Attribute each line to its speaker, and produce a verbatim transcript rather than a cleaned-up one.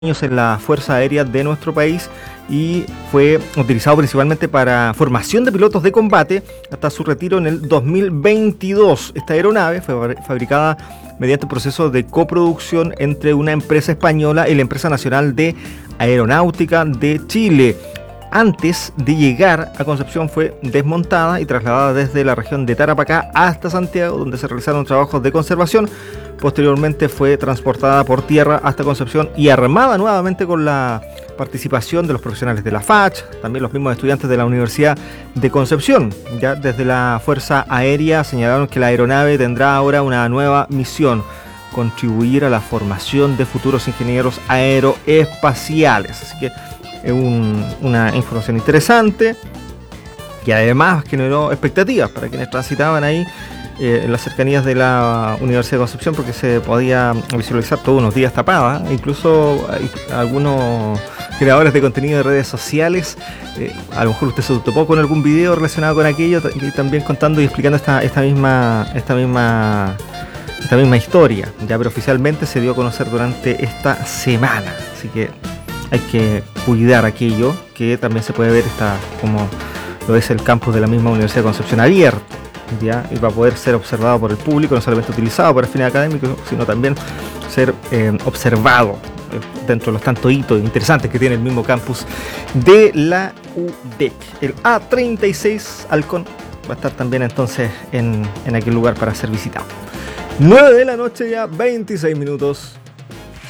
Speaker 1: años en la Fuerza Aérea de nuestro país y fue utilizado principalmente para formación de pilotos de combate hasta su retiro en el dos mil veintidós. Esta aeronave fue fabricada mediante un proceso de coproducción entre una empresa española y la Empresa Nacional de Aeronáutica de Chile. Antes de llegar a Concepción fue desmontada y trasladada desde la región de Tarapacá hasta Santiago, donde se realizaron trabajos de conservación. Posteriormente fue transportada por tierra hasta Concepción y armada nuevamente con la participación de los profesionales de la F A C H, también los mismos estudiantes de la Universidad de Concepción. Ya desde la Fuerza Aérea señalaron que la aeronave tendrá ahora una nueva misión: contribuir a la formación de futuros ingenieros aeroespaciales. Así que es un, una información interesante que además generó expectativas para quienes transitaban ahí eh, en las cercanías de la Universidad de Concepción, porque se podía visualizar todos unos días tapada. Incluso hay algunos creadores de contenido de redes sociales, eh, a lo mejor usted se topó con algún video relacionado con aquello, y también contando y explicando esta, esta misma esta misma esta misma historia, ya, pero oficialmente se dio a conocer durante esta semana. Así que hay que cuidar aquello que también se puede ver, está como lo es el campus de la misma Universidad de Concepción abierto, ya, y va a poder ser observado por el público, no solamente utilizado para fines académicos, sino también ser eh, observado eh, dentro de los tantos hitos interesantes que tiene el mismo campus de la U D E C. El A treinta y seis Halcón va a estar también entonces en, en aquel lugar para ser visitado. nueve de la noche ya, veintiséis minutos.